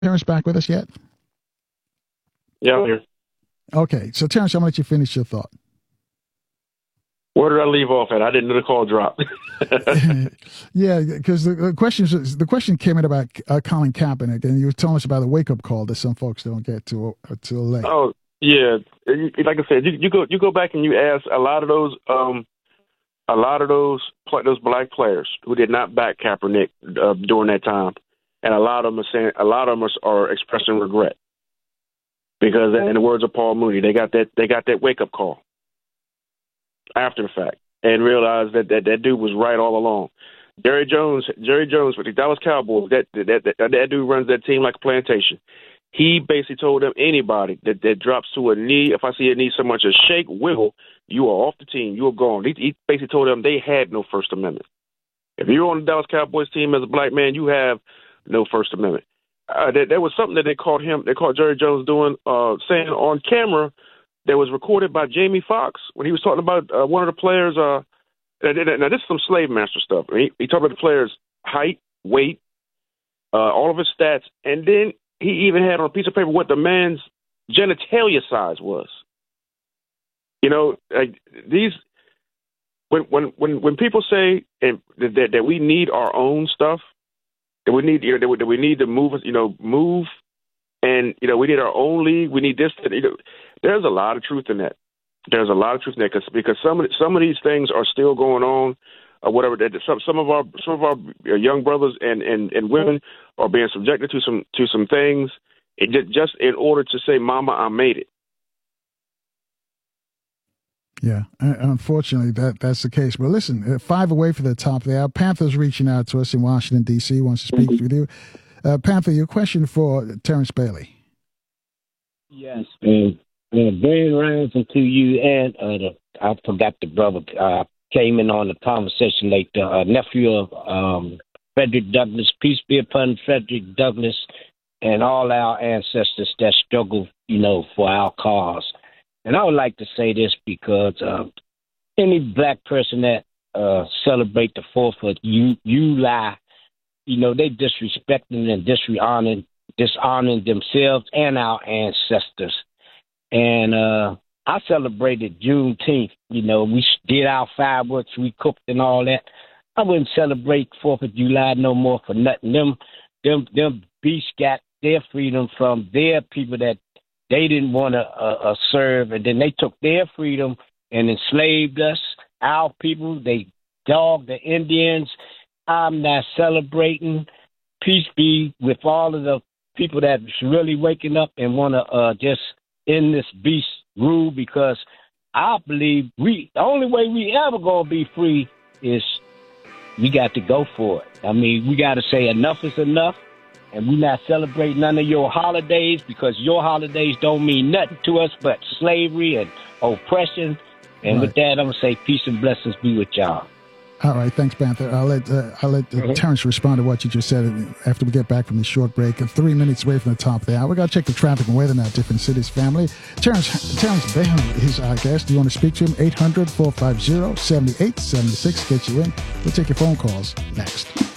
Terrence back with us yet? Yeah, I'm here. Okay, so Terrence, I'm going to let you finish your thought. Where did I leave off at? I didn't know the call dropped. Yeah, because the question came in about Colin Kaepernick, and you were telling us about a wake up call that some folks don't get till late. Oh yeah, like I said, you go back and you ask a lot of those those black players who did not back Kaepernick during that time, and a lot of them are expressing regret because, in the words of Paul Mooney, they got that wake up call after the fact and realized that dude was right all along. Jerry Jones with the Dallas Cowboys, that dude runs that team like a plantation. He basically told them, anybody that drops to a knee, if I see a knee so much as shake, wiggle, you are off the team. You are gone. He basically told them they had no First Amendment. If you're on the Dallas Cowboys team as a black man, you have no First Amendment. There was something that they caught Jerry Jones doing, saying on camera that was recorded by Jamie Foxx when he was talking about one of the players. Now, this is some slave master stuff. He talked about the player's height, weight, all of his stats, and then he even had on a piece of paper what the man's genitalia size was. You know, like these. When people say that we need our own stuff, that we need that we need to move, and we need our own league. We need this. There's a lot of truth in that. There's a lot of truth in that because some of these things are still going on, or whatever. Some of our young brothers and women are being subjected to some things just in order to say, "Mama, I made it." Yeah, unfortunately, that's the case. But listen, 5 away for the top of the hour. Panther's reaching out to us in Washington, D.C., wants to speak with you. Panther, your question for Terrence Bailey. Yes, very rising to you, and I forgot the brother came in on the conversation late. The nephew of Frederick Douglass. Peace be upon Frederick Douglass and all our ancestors that struggled, for our cause. And I would like to say this because any black person that celebrate the 4th of July, they disrespecting and dishonoring themselves and our ancestors. And I celebrated Juneteenth. We did our fireworks, we cooked and all that. I wouldn't celebrate 4th of July no more for nothing. Them beasts got their freedom from their people that they didn't want to serve, and then they took their freedom and enslaved us, our people. They dogged the Indians. I'm not celebrating. Peace be with all of the people that's really waking up and want to just end this beast rule, because I believe the only way we ever going to be free is we got to go for it. I mean, we got to say enough is enough. And we not celebrate none of your holidays, because your holidays don't mean nothing to us but slavery and oppression. And with that, I'm going to say peace and blessings be with y'all. All right. Thanks, Panther. I'll let Terrence respond to what you just said after we get back from the short break. 3 minutes away from the top of the hour. We got to check the traffic and weather now, different cities, family. Terrence Bailey is our guest. Do you want to speak to him? 800-450-7876. Get you in. We'll take your phone calls next.